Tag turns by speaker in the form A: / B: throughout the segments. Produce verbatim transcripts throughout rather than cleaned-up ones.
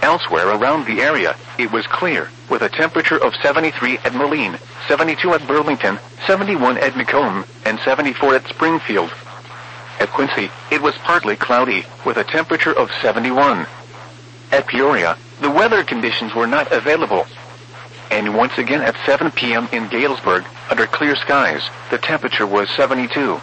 A: Elsewhere around the area, it was clear, with a temperature of seventy-three at Moline, seventy-two at Burlington, seventy-one at Macomb, and seventy-four at Springfield. At Quincy, it was partly cloudy, with a temperature of seventy-one. At Peoria, the weather conditions were not available. And once again at seven p.m. in Galesburg, under clear skies, the temperature was seventy-two.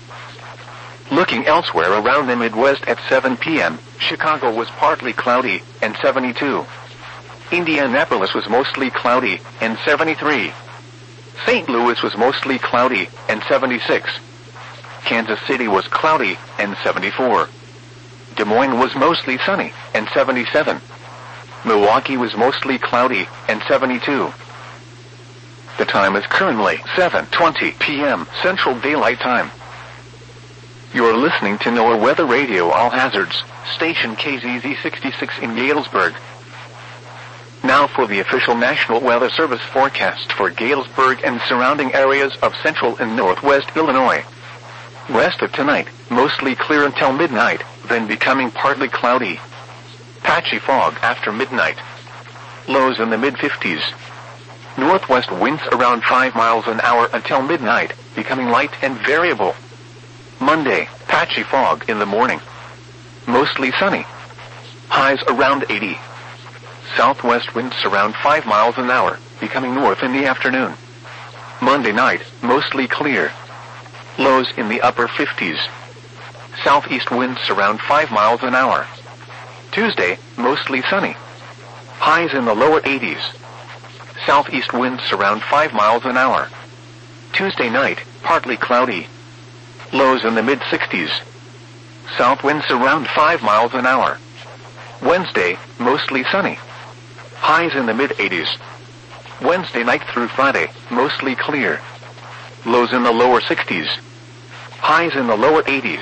A: Looking elsewhere around the Midwest at seven p.m., Chicago was partly cloudy, and seventy-two. Indianapolis was mostly cloudy, and seventy-three. Saint Louis was mostly cloudy, and seventy-six. Kansas City was cloudy, and seventy-four. Des Moines was mostly sunny, and seventy-seven. Milwaukee was mostly cloudy, and seventy-two. The time is currently seven twenty p.m. Central Daylight Time. You are listening to NOAA Weather Radio All Hazards, station K Z Z sixty-six in Galesburg. Now for the official National Weather Service forecast for Galesburg and surrounding areas of central and northwest Illinois. West of tonight, mostly clear until midnight, then becoming partly cloudy. Patchy fog after midnight. Lows in the mid-fifties. Northwest winds around five miles an hour until midnight, becoming light and variable. Monday, patchy fog in the morning. Mostly sunny. Highs around eighty. Southwest winds around five miles an hour, becoming north in the afternoon. Monday night, mostly clear. Lows in the upper fifties. Southeast winds around five miles an hour. Tuesday, mostly sunny. Highs in the lower eighties. Southeast winds around five miles an hour. Tuesday night, partly cloudy. Lows in the mid-sixties. South winds around five miles an hour. Wednesday, mostly sunny. Highs in the mid-eighties. Wednesday night through Friday, mostly clear. Lows in the lower sixties. Highs in the lower eighties.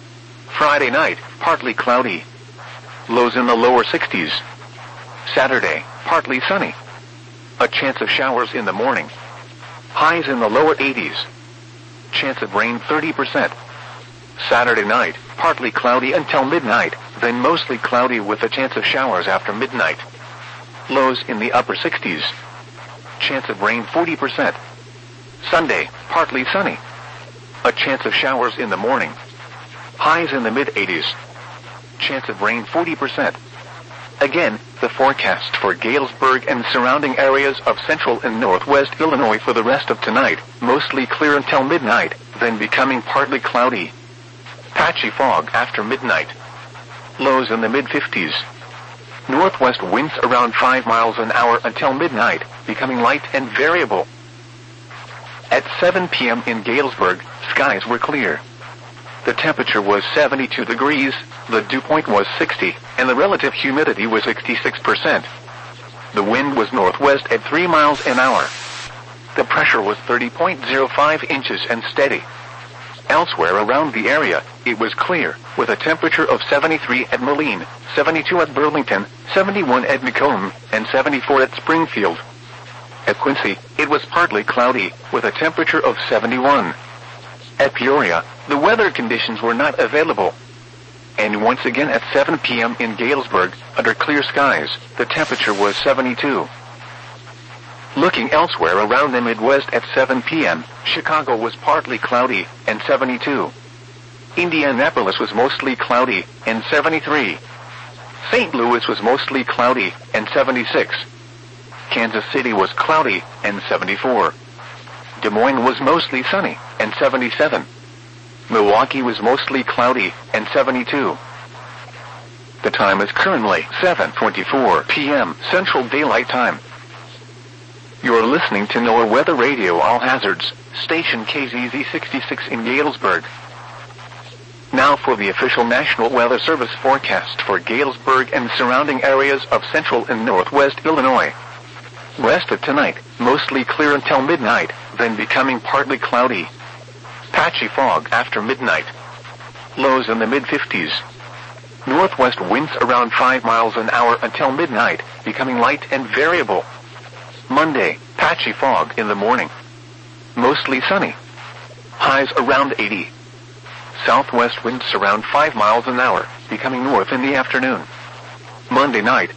A: Friday night, partly cloudy. Lows in the lower sixties. Saturday, partly sunny. A chance of showers in the morning. Highs in the lower eighties. Chance of rain thirty percent. Saturday night, partly cloudy until midnight, then mostly cloudy with a chance of showers after midnight. Lows in the upper sixties. Chance of rain forty percent. Sunday, partly sunny. A chance of showers in the morning. Highs in the mid-eighties. Chance of rain forty percent. Again, the forecast for Galesburg and surrounding areas of central and northwest Illinois for the rest of tonight, mostly clear until midnight, then becoming partly cloudy. Patchy fog after midnight. Lows in the mid-fifties. Northwest winds around five miles an hour until midnight, becoming light and variable. At seven p.m. in Galesburg, skies were clear. The temperature was seventy-two degrees, the dew point was sixty, and the relative humidity was sixty-six percent. The wind was northwest at three miles an hour. The pressure was thirty point zero five inches and steady. Elsewhere around the area, it was clear, with a temperature of seventy-three at Moline, seventy-two at Burlington, seventy-one at Macomb, and seventy-four at Springfield. At Quincy, it was partly cloudy, with a temperature of seventy-one. At Peoria, the weather conditions were not available. And once again at seven p.m. in Galesburg, under clear skies, the temperature was seventy-two. Looking elsewhere around the Midwest at seven p.m., Chicago was partly cloudy, and seventy-two. Indianapolis was mostly cloudy, and seventy-three. Saint Louis was mostly cloudy, and seventy-six. Kansas City was cloudy, and seventy-four. Des Moines was mostly sunny, and seventy-seven. Milwaukee was mostly cloudy, and seventy-two. The time is currently seven twenty-four p.m. Central Daylight Time. You are listening to NOAA Weather Radio All Hazards, station K Z Z sixty-six in Galesburg. Now for the official National Weather Service forecast for Galesburg and surrounding areas of central and northwest Illinois. West of tonight, mostly clear until midnight, then becoming partly cloudy. Patchy fog after midnight. Lows in the mid-fifties. Northwest winds around five miles an hour until midnight, becoming light and variable. Monday, patchy fog in the morning. Mostly sunny. Highs around eighty. Southwest winds around five miles an hour, becoming north in the afternoon. Monday night,